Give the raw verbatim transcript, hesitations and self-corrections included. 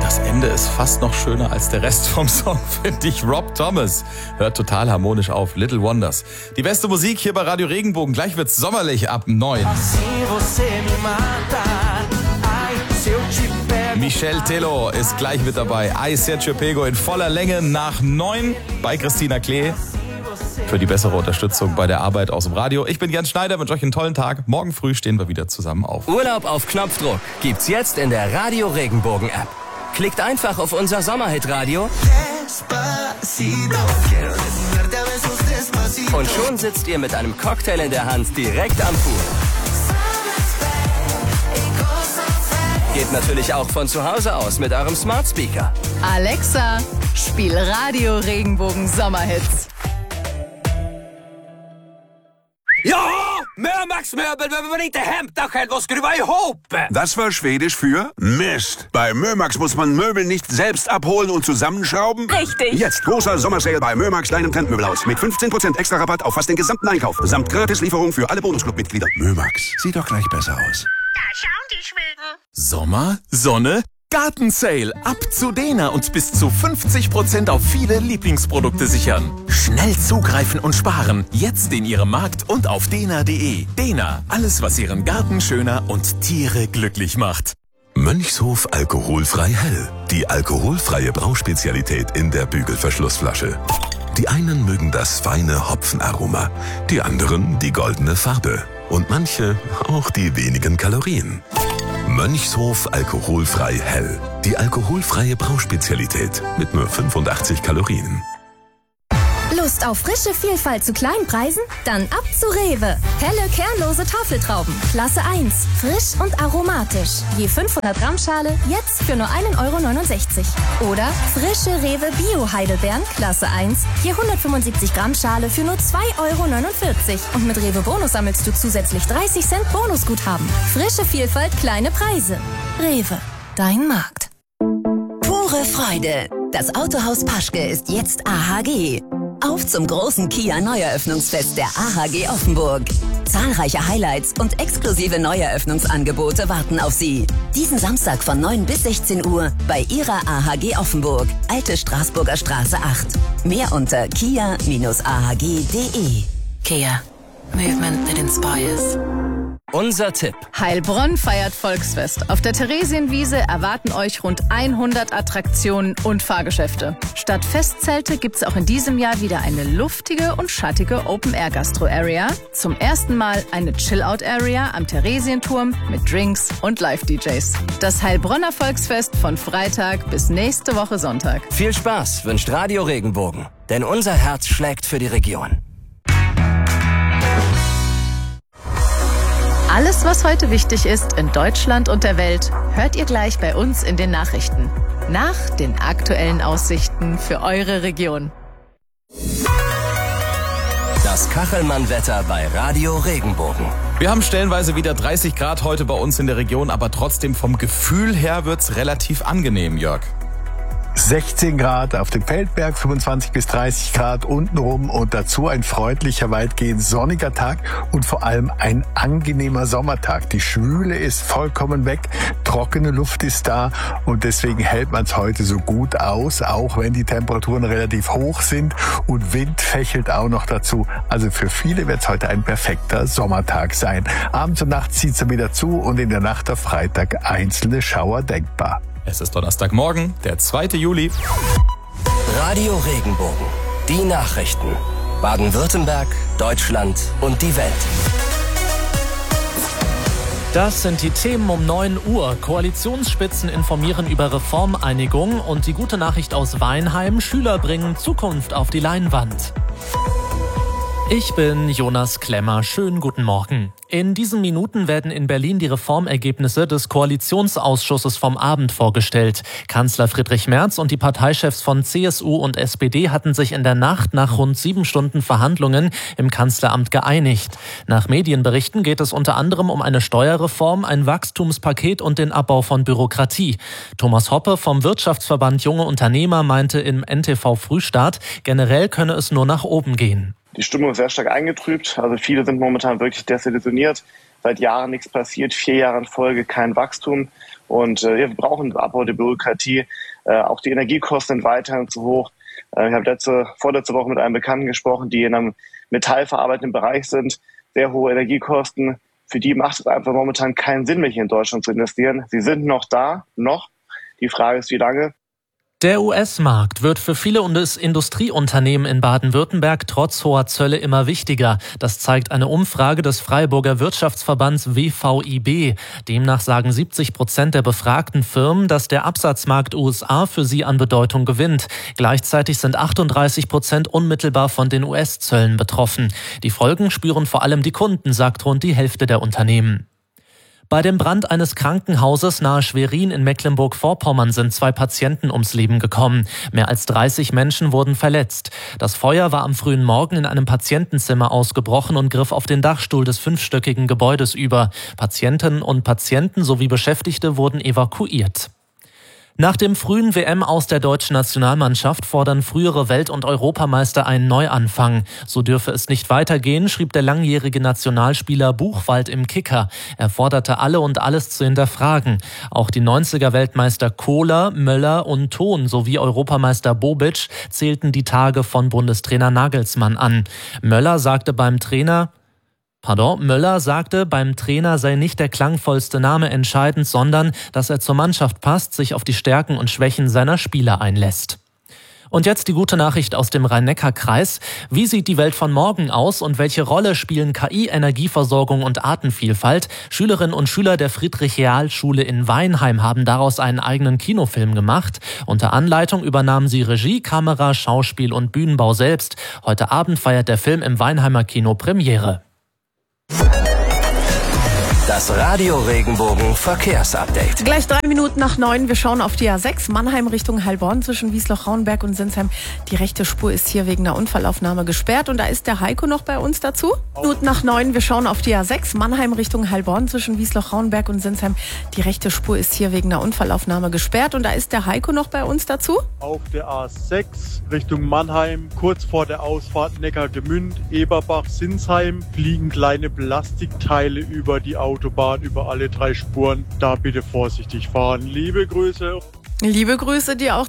Das Ende ist fast noch schöner als der Rest vom Song, finde ich. Rob Thomas hört total harmonisch auf. Little Wonders. Die beste Musik hier bei Radio Regenbogen. Gleich wird's sommerlich ab neun. Michel Tello ist gleich mit dabei. I Sergio Pego in voller Länge nach neun bei Christina Klee. Für die bessere Unterstützung bei der Arbeit aus dem Radio. Ich bin Jens Schneider, wünsche euch einen tollen Tag. Morgen früh stehen wir wieder zusammen auf. Urlaub auf Knopfdruck gibt's jetzt in der Radio Regenbogen App. Klickt einfach auf unser Sommerhit-Radio und schon sitzt ihr mit einem Cocktail in der Hand direkt am Pool. Geht natürlich auch von zu Hause aus mit eurem Smart Speaker. Alexa, spiel Radio Regenbogen Sommerhits. Ja, Mörmax-Möbel behöver man inte hämta själv och skruva ihop. Das war Schwedisch für Mist. Bei Mörmax muss man Möbel nicht selbst abholen und zusammenschrauben. Richtig. Jetzt großer Sommersale bei Mörmax, deinem Trendmöbelhaus. Mit fünfzehn Prozent extra Rabatt auf fast den gesamten Einkauf. Samt Gratislieferung für alle Bonusclub-Mitglieder. Mörmax, sieht doch gleich besser aus. Da schauen die Schweden. Sommer, Sonne, Gartensale. Ab zu Dena und bis zu fünfzig Prozent auf viele Lieblingsprodukte sichern. Schnell zugreifen und sparen. Jetzt in Ihrem Markt und auf dena punkt de. Dena, alles was Ihren Garten schöner und Tiere glücklich macht. Mönchshof alkoholfrei hell. Die alkoholfreie Brauspezialität in der Bügelverschlussflasche. Die einen mögen das feine Hopfenaroma, die anderen die goldene Farbe und manche auch die wenigen Kalorien. Mönchshof alkoholfrei hell. Die alkoholfreie Brauspezialität mit nur fünfundachtzig Kalorien. Lust auf frische Vielfalt zu kleinen Preisen? Dann ab zu Rewe. Helle, kernlose Tafeltrauben. Klasse eins. Frisch und aromatisch. Je fünfhundert Gramm Schale, jetzt für nur ein Euro neunundsechzig. Oder frische Rewe Bio-Heidelbeeren, Klasse eins. Je hundertfünfundsiebzig Gramm Schale für nur zwei Euro neunundvierzig. Und mit Rewe Bonus sammelst du zusätzlich dreißig Cent Bonusguthaben. Frische Vielfalt, kleine Preise. Rewe, dein Markt. Pure Freude. Das Autohaus Paschke ist jetzt A H G. Auf zum großen Kia-Neueröffnungsfest der A H G Offenburg. Zahlreiche Highlights und exklusive Neueröffnungsangebote warten auf Sie. Diesen Samstag von neun bis sechzehn Uhr bei Ihrer A H G Offenburg, Alte Straßburger Straße acht. Mehr unter kia Bindestrich a h g punkt de. Kia. Movement that inspires. Unser Tipp. Heilbronn feiert Volksfest. Auf der Theresienwiese erwarten euch rund hundert Attraktionen und Fahrgeschäfte. Statt Festzelte gibt's auch in diesem Jahr wieder eine luftige und schattige Open-Air-Gastro-Area. Zum ersten Mal eine Chill-Out-Area am Theresienturm mit Drinks und Live-D Js. Das Heilbronner Volksfest von Freitag bis nächste Woche Sonntag. Viel Spaß wünscht Radio Regenbogen, denn unser Herz schlägt für die Region. Alles, was heute wichtig ist in Deutschland und der Welt, hört ihr gleich bei uns in den Nachrichten. Nach den aktuellen Aussichten für eure Region. Das Kachelmann-Wetter bei Radio Regenbogen. Wir haben stellenweise wieder dreißig Grad heute bei uns in der Region, aber trotzdem vom Gefühl her wird's relativ angenehm, Jörg. sechzehn Grad auf dem Feldberg, fünfundzwanzig bis dreißig Grad untenrum und dazu ein freundlicher, weitgehend sonniger Tag und vor allem ein angenehmer Sommertag. Die Schwüle ist vollkommen weg, trockene Luft ist da und deswegen hält man es heute so gut aus, auch wenn die Temperaturen relativ hoch sind und Wind fächelt auch noch dazu. Also für viele wird es heute ein perfekter Sommertag sein. Abends und nachts zieht es wieder zu und in der Nacht auf Freitag einzelne Schauer denkbar. Es ist Donnerstagmorgen, der zweite Juli. Radio Regenbogen. Die Nachrichten. Baden-Württemberg, Deutschland und die Welt. Das sind die Themen um neun Uhr. Koalitionsspitzen informieren über Reformeinigung und die gute Nachricht aus Weinheim. Schüler bringen Zukunft auf die Leinwand. Ich bin Jonas Klemmer. Schönen guten Morgen. In diesen Minuten werden in Berlin die Reformergebnisse des Koalitionsausschusses vom Abend vorgestellt. Kanzler Friedrich Merz und die Parteichefs von C S U und S P D hatten sich in der Nacht nach rund sieben Stunden Verhandlungen im Kanzleramt geeinigt. Nach Medienberichten geht es unter anderem um eine Steuerreform, ein Wachstumspaket und den Abbau von Bürokratie. Thomas Hoppe vom Wirtschaftsverband Junge Unternehmer meinte im N T V Frühstart, generell könne es nur nach oben gehen. Die Stimmung ist sehr stark eingetrübt. Also viele sind momentan wirklich desillusioniert. seit Jahren nichts passiert, vier Jahre in Folge kein Wachstum. Und äh, wir brauchen Abbau der Bürokratie. Äh, auch die Energiekosten sind weiterhin zu hoch. Äh, ich habe letzte, vorletzte Woche mit einem Bekannten gesprochen, die in einem metallverarbeitenden Bereich sind. Sehr hohe Energiekosten. Für die macht es einfach momentan keinen Sinn mehr, hier in Deutschland zu investieren. Sie sind noch da, noch. Die Frage ist, wie lange. Der U S-Markt wird für viele Industrieunternehmen in Baden-Württemberg trotz hoher Zölle immer wichtiger. Das zeigt eine Umfrage des Freiburger Wirtschaftsverbands W V I B. Demnach sagen siebzig Prozent der befragten Firmen, dass der Absatzmarkt U S A für sie an Bedeutung gewinnt. Gleichzeitig sind achtunddreißig Prozent unmittelbar von den U S-Zöllen betroffen. Die Folgen spüren vor allem die Kunden, sagt rund die Hälfte der Unternehmen. Bei dem Brand eines Krankenhauses nahe Schwerin in Mecklenburg-Vorpommern sind zwei Patienten ums Leben gekommen. Mehr als dreißig Menschen wurden verletzt. Das Feuer war am frühen Morgen in einem Patientenzimmer ausgebrochen und griff auf den Dachstuhl des fünfstöckigen Gebäudes über. Patientinnen und Patienten sowie Beschäftigte wurden evakuiert. Nach dem frühen W M-Aus der deutschen Nationalmannschaft fordern frühere Welt- und Europameister einen Neuanfang. So dürfe es nicht weitergehen, schrieb der langjährige Nationalspieler Buchwald im Kicker. Er forderte alle und alles zu hinterfragen. Auch die neunziger-Weltmeister Kohler, Möller und Thon sowie Europameister Bobic zählten die Tage von Bundestrainer Nagelsmann an. Möller sagte beim Trainer... Pardon, Möller sagte, beim Trainer sei nicht der klangvollste Name entscheidend, sondern dass er zur Mannschaft passt, sich auf die Stärken und Schwächen seiner Spieler einlässt. Und jetzt die gute Nachricht aus dem Rhein-Neckar-Kreis. Wie sieht die Welt von morgen aus und welche Rolle spielen K I, Energieversorgung und Artenvielfalt? Schülerinnen und Schüler der Friedrich-Real-Schule in Weinheim haben daraus einen eigenen Kinofilm gemacht. Unter Anleitung übernahmen sie Regie, Kamera, Schauspiel und Bühnenbau selbst. Heute Abend feiert der Film im Weinheimer Kino Premiere. Das Radio Regenbogen Verkehrsupdate. Gleich drei Minuten nach neun. Wir schauen auf die A sechs Mannheim Richtung Heilbronn zwischen Wiesloch-Rauenberg und Sinsheim. Die rechte Spur ist hier wegen einer Unfallaufnahme gesperrt. Und da ist der Heiko noch bei uns dazu. Minuten nach neun. Wir schauen auf die A sechs Mannheim Richtung Heilbronn zwischen Wiesloch-Rauenberg und Sinsheim. Die rechte Spur ist hier wegen einer Unfallaufnahme gesperrt. Und da ist der Heiko noch bei uns dazu. Auf der A sechs Richtung Mannheim, kurz vor der Ausfahrt Neckargemünd, Eberbach, Sinsheim, fliegen kleine Plastikteile über die Autobahn. Autobahn über alle drei Spuren. Da bitte vorsichtig fahren. Liebe Grüße. Liebe Grüße dir auch.